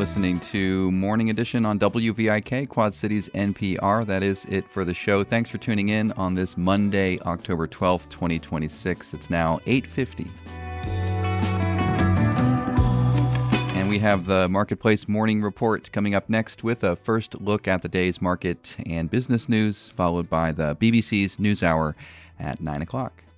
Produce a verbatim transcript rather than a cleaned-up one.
listening to Morning Edition on W V I K, Quad Cities N P R. That is it for the show. Thanks for tuning in on this Monday, October twelfth, twenty twenty-six. It's now eight fifty. And we have the Marketplace Morning Report coming up next with a first look at the day's market and business news, followed by the B B C's NewsHour at nine o'clock.